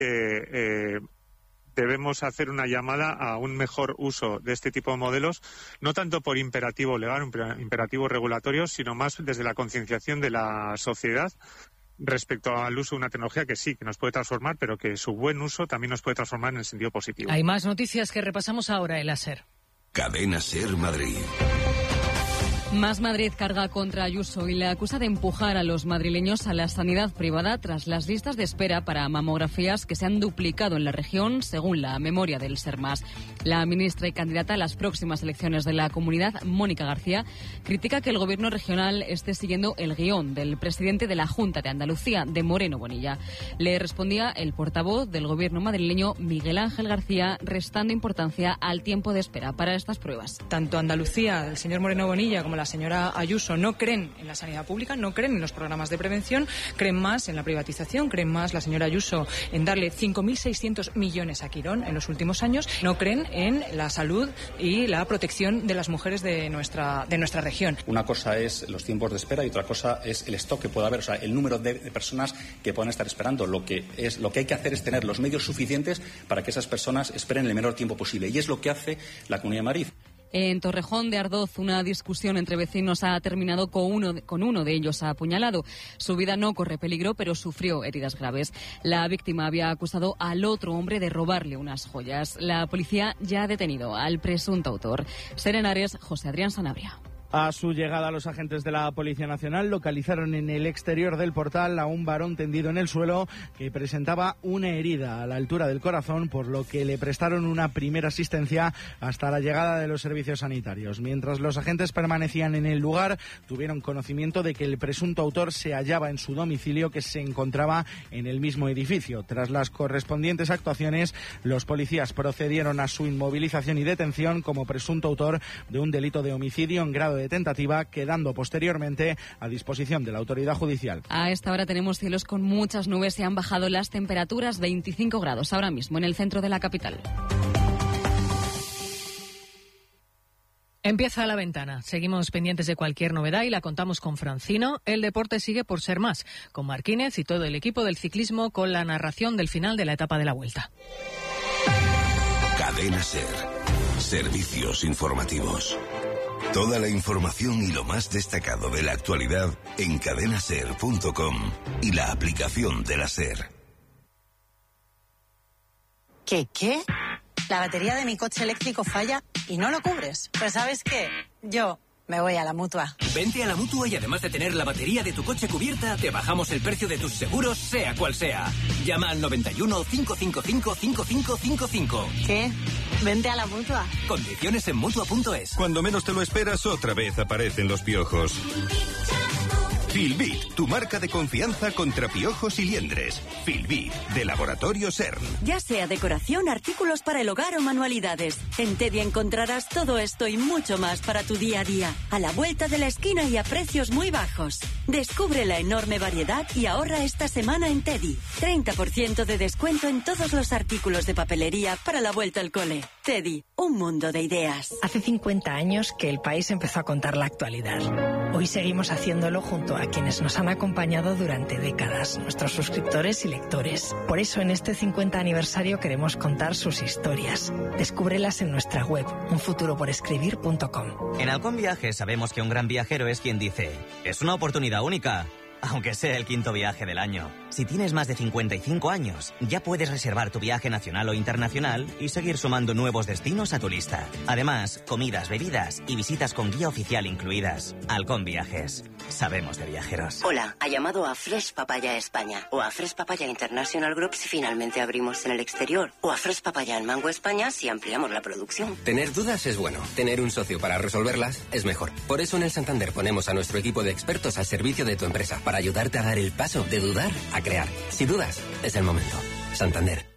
que debemos hacer una llamada a un mejor uso de este tipo de modelos, no tanto por imperativo legal, imperativo regulatorio, sino más desde la concienciación de la sociedad respecto al uso de una tecnología que sí, que nos puede transformar, pero que su buen uso también nos puede transformar en el sentido positivo. Hay más noticias que repasamos ahora en la SER. Cadena SER Madrid. Más Madrid carga contra Ayuso y le acusa de empujar a los madrileños a la sanidad privada tras las listas de espera para mamografías que se han duplicado en la región, según la memoria del SERMAS. La ministra y candidata a las próximas elecciones de la comunidad, Mónica García, critica que el gobierno regional esté siguiendo el guión del presidente de la Junta de Andalucía, de Moreno Bonilla. Le respondía el portavoz del gobierno madrileño, Miguel Ángel García, restando importancia al tiempo de espera para estas pruebas. Tanto Andalucía, el señor Moreno Bonilla, como la señora Ayuso no creen en la sanidad pública, no creen en los programas de prevención, creen más en la privatización, creen más la señora Ayuso en darle 5.600 millones a Quirón en los últimos años, no creen en la salud y la protección de las mujeres de nuestra región. Una cosa es los tiempos de espera y otra cosa es el stock que pueda haber, o sea, el número de personas que puedan estar esperando. Lo que hay que hacer es tener los medios suficientes para que esas personas esperen el menor tiempo posible, y es lo que hace la Comunidad de Madrid. En Torrejón de Ardoz, una discusión entre vecinos ha terminado con uno de ellos apuñalado. Su vida no corre peligro, pero sufrió heridas graves. La víctima había acusado al otro hombre de robarle unas joyas. La policía ya ha detenido al presunto autor. SER Henares, José Adrián Sanabria. A su llegada, los agentes de la Policía Nacional localizaron en el exterior del portal a un varón tendido en el suelo que presentaba una herida a la altura del corazón, por lo que le prestaron una primera asistencia hasta la llegada de los servicios sanitarios. Mientras los agentes permanecían en el lugar, tuvieron conocimiento de que el presunto autor se hallaba en su domicilio, que se encontraba en el mismo edificio. Tras las correspondientes actuaciones, los policías procedieron a su inmovilización y detención como presunto autor de un delito de homicidio en grado de tentativa, quedando posteriormente a disposición de la autoridad judicial. A esta hora tenemos cielos con muchas nubes y han bajado las temperaturas, 25 grados ahora mismo en el centro de la capital. Empieza La Ventana. Seguimos pendientes de cualquier novedad y la contamos con Francino. El deporte sigue por ser más, con Marquínez y todo el equipo del ciclismo, con la narración del final de la etapa de la Vuelta. Cadena SER. Servicios informativos. Toda la información y lo más destacado de la actualidad en cadenaser.com y la aplicación de la SER. ¿Qué? La batería de mi coche eléctrico falla y no lo cubres. Pues ¿sabes qué? Yo me voy a la Mutua. Vente a la Mutua y además de tener la batería de tu coche cubierta, te bajamos el precio de tus seguros, sea cual sea. Llama al 91 555 5555. ¿Qué? Vente a la Mutua. Condiciones en Mutua.es. Cuando menos te lo esperas, otra vez aparecen los piojos. Filbit, tu marca de confianza contra piojos y liendres. Filbit, de Laboratorio CERN. Ya sea decoración, artículos para el hogar o manualidades. En Teddy encontrarás todo esto y mucho más para tu día a día. A la vuelta de la esquina y a precios muy bajos. Descubre la enorme variedad y ahorra esta semana en Teddy. 30% de descuento en todos los artículos de papelería para la vuelta al cole. Teddy, un mundo de ideas. Hace 50 años que el país empezó a contar la actualidad. Hoy seguimos haciéndolo junto a quienes nos han acompañado durante décadas, nuestros suscriptores y lectores. Por eso en este 50 aniversario queremos contar sus historias. Descúbrelas en nuestra web, unfuturoporescribir.com. En Halcón Viajes sabemos que un gran viajero es quien dice: es una oportunidad única, aunque sea el 5º viaje del año. Si tienes más de 55 años, ya puedes reservar tu viaje nacional o internacional y seguir sumando nuevos destinos a tu lista. Además, comidas, bebidas y visitas con guía oficial incluidas. Halcón Viajes. Sabemos de viajeros. Hola, ha llamado a Fresh Papaya España o a Fresh Papaya International Group si finalmente abrimos en el exterior, o a Fresh Papaya en Mango España si ampliamos la producción. Tener dudas es bueno, tener un socio para resolverlas es mejor. Por eso en el Santander ponemos a nuestro equipo de expertos al servicio de tu empresa para ayudarte a dar el paso de dudar a crear. Si dudas, es el momento. Santander.